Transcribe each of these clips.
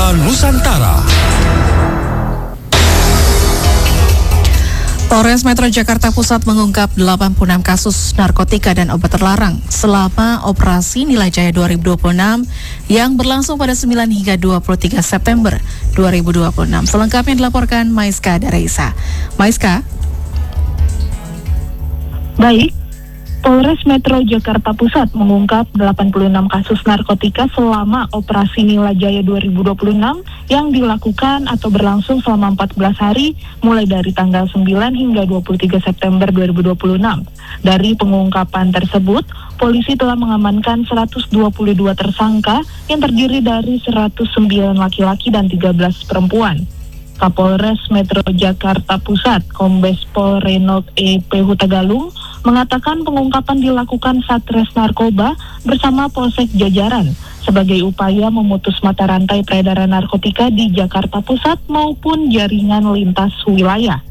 Warta Nusantara. Polres Metro Jakarta Pusat mengungkap 86 kasus narkotika dan obat terlarang selama operasi Nilai Jaya 2026 yang berlangsung pada 9 hingga 23 September 2026. Selengkapnya dilaporkan Maiska Dareisa. Maiska. Baik, Polres Metro Jakarta Pusat mengungkap 86 kasus narkotika selama operasi Nilai Jaya 2026 yang dilakukan atau berlangsung selama 14 hari mulai dari tanggal 9 hingga 23 September 2026. Dari pengungkapan tersebut, polisi telah mengamankan 122 tersangka yang terdiri dari 109 laki-laki dan 13 perempuan. Kapolres Metro Jakarta Pusat, Kombes Pol Reynold E. P. Huta Galung, mengatakan pengungkapan dilakukan Satres Narkoba bersama Polsek Jajaran sebagai upaya memutus mata rantai peredaran narkotika di Jakarta Pusat maupun jaringan lintas wilayah.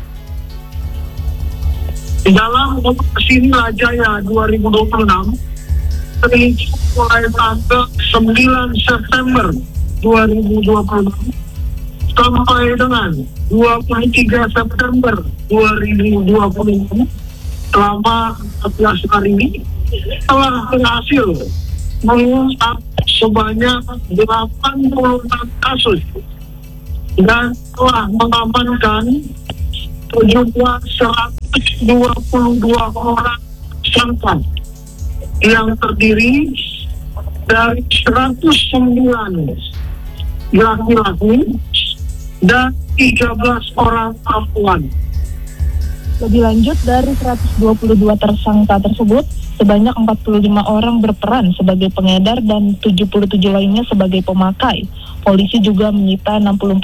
Di dalam operasi Nilai Jaya 2026, terhitung mulai tanggal 9 September 2026 sampai dengan 23 September 2026, selama 14 hari ini telah berhasil mengungkap sebanyak 86 kasus dan telah mengamankan sejumlah 122 orang tersangka yang terdiri dari 109 laki-laki dan 13 orang perempuan. Lebih lanjut, dari 122 tersangka tersebut, sebanyak 45 orang berperan sebagai pengedar dan 77 lainnya sebagai pemakai. Polisi juga menyita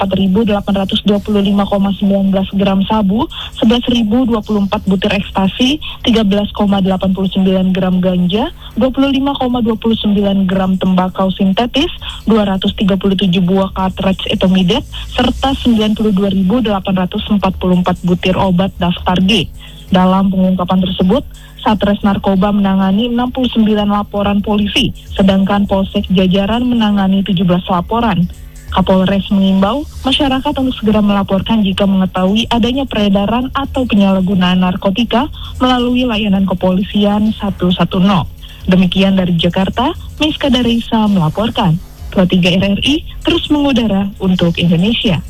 64.825,19 gram sabu, 11.024 butir ekstasi, 13,89 gram ganja, 25,29 gram tembakau sintetis, 237 buah cartridge etomidate, serta 92.844 butir obat daftar G. Dalam pengungkapan tersebut, Satres Narkoba menangani 69 laporan polisi, sedangkan Polsek Jajaran menangani 17 laporan. Kapolres mengimbau masyarakat untuk segera melaporkan jika mengetahui adanya peredaran atau penyalahgunaan narkotika melalui layanan kepolisian 110. Demikian dari Jakarta, Maiska Dareisa melaporkan. 23 RRI terus mengudara untuk Indonesia.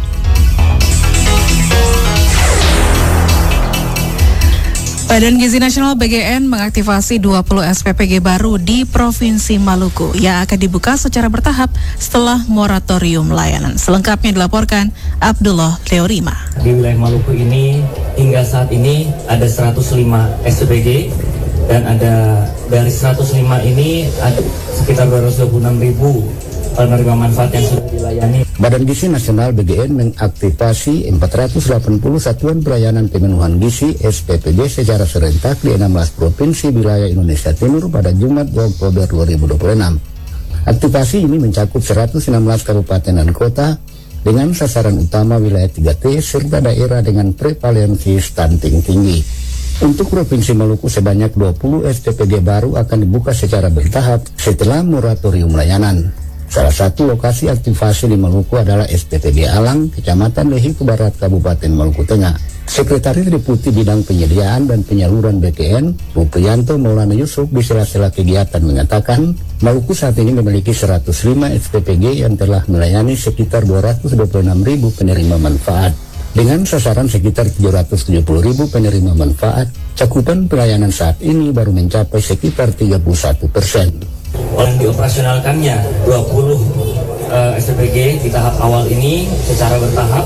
Badan Gizi Nasional BGN mengaktifasi 20 SPPG baru di Provinsi Maluku yang akan dibuka secara bertahap setelah moratorium layanan. Selengkapnya dilaporkan Abdullah Leorima. Di wilayah Maluku ini hingga saat ini ada 105 SPPG dan ada dari 105 ini ada sekitar 226.000 penerima manfaat yang sudah dilayani. Badan Gizi Nasional BGN mengaktifasi 480 satuan pelayanan pemenuhan gizi SPPG secara serentak di 16 provinsi wilayah Indonesia Timur pada Jumat 2 Oktober 2026. Aktivasi ini mencakup 116 kabupaten dan kota dengan sasaran utama wilayah 3T serta daerah dengan prevalensi stunting tinggi. Untuk Provinsi Maluku sebanyak 20 SPPG baru akan dibuka secara bertahap setelah moratorium layanan. Salah satu lokasi aktivasi di Maluku adalah SPPG Alang, Kecamatan Lehiku Barat, Kabupaten Maluku Tengah. Sekretaris Deputi Bidang Penyediaan dan Penyaluran BGN, Mupriyanto Maulana Yusuf, di sela-sela kegiatan mengatakan, Maluku saat ini memiliki 105 SPPG yang telah melayani sekitar 226.000 penerima manfaat. Dengan sasaran sekitar 770.000 penerima manfaat, cakupan pelayanan saat ini baru mencapai sekitar 31%. Yang dioperasionalkannya 20 SPPG di tahap awal ini secara bertahap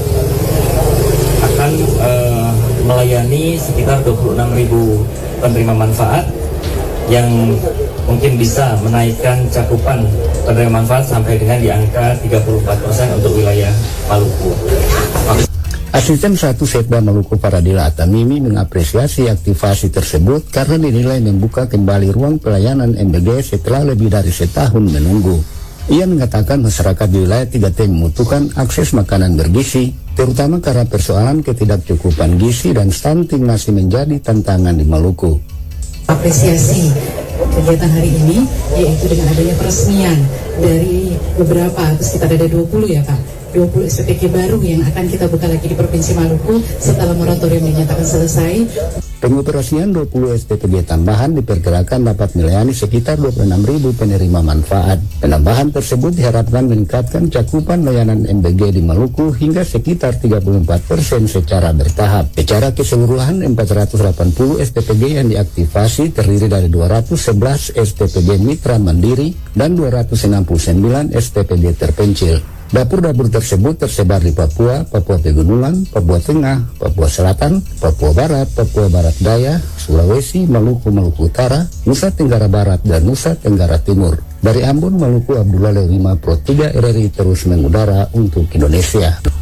akan melayani sekitar 26.000 penerima manfaat yang mungkin bisa menaikkan cakupan penerima manfaat sampai dengan di angka 34% untuk wilayah Maluku. Asisten 1 Setda Maluku Paradila Atamimi mengapresiasi aktivasi tersebut karena dinilai membuka kembali ruang pelayanan MBG setelah lebih dari setahun menunggu. Ia mengatakan masyarakat di wilayah 3T membutuhkan akses makanan bergizi, terutama karena persoalan ketidakcukupan gizi dan stunting masih menjadi tantangan di Maluku. Apresiasi kegiatan hari ini, yaitu dengan adanya peresmian dari beberapa, sekitar ada 20 ya Pak, 20 SPPG baru yang akan kita buka lagi di Provinsi Maluku setelah moratorium dinyatakan selesai. Pengoperasian 20 SPPG tambahan diperkirakan dapat melayani sekitar 26.000 penerima manfaat. Penambahan tersebut diharapkan meningkatkan cakupan layanan MBG di Maluku hingga sekitar 34% secara bertahap. Secara keseluruhan 480 SPPG yang diaktifasi terdiri dari 211 SPPG mitra mandiri dan 269 SPPG terpencil. Dapur-dapur tersebut tersebar di Papua, Papua Pegunungan, Papua Tengah, Papua Selatan, Papua Barat, Papua Barat Daya, Sulawesi, Maluku, Maluku Utara, Nusa Tenggara Barat, dan Nusa Tenggara Timur. Dari Ambon, Maluku, Abdullah Lewima, Pro 3 RRI terus mengudara untuk Indonesia.